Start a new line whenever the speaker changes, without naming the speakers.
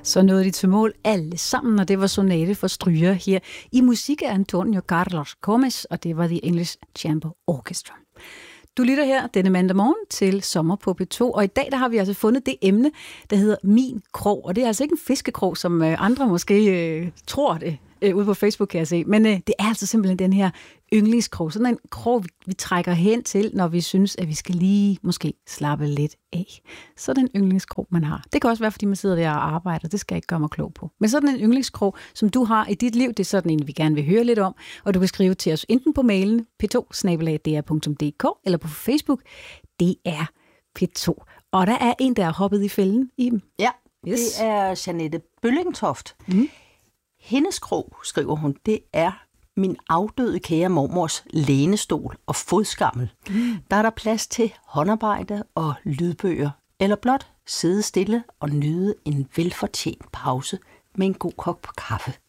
Så nåede de til mål alle sammen, og det var sonate for stryger her i musik af Antonio Carlos Gómez, og det var The English Chamber Orchestra. Du lytter her denne mandag morgen til Sommer på P2, og i dag der har vi altså fundet det emne, der hedder Min Krog, og det er altså ikke en fiskekrog, som andre måske tror det. Ude på Facebook kan jeg se, men det er altså simpelthen den her yndlingskrog. Sådan en krog, vi trækker hen til, når vi synes, at vi skal lige måske slappe lidt af. Så er det en yndlingskrog, man har. Det kan også være, fordi man sidder der og arbejder. Det skal jeg ikke gøre mig klog på. Men sådan en yndlingskrog, som du har i dit liv, det er sådan en, vi gerne vil høre lidt om. Og du kan skrive til os enten på mailen p2@dr.dk eller på Facebook. Det er P2. Og der er en, der er hoppet i fælden i dem.
Ja, yes. Det er Jeanette Bøllingtoft. Hendes krog, skriver hun, det er min afdøde kære mormors lænestol og fodskammel. Der er der plads til håndarbejde og lydbøger, eller blot sidde stille og nyde en velfortjent pause med en god kop kaffe.